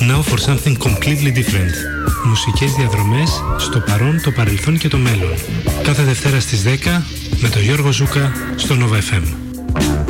Now for something completely different. Μουσικές διαδρομές στο παρόν, το παρελθόν και το μέλλον. Κάθε Δευτέρα στις 10 με τον Γιώργο Ζούκα στο Nova FM.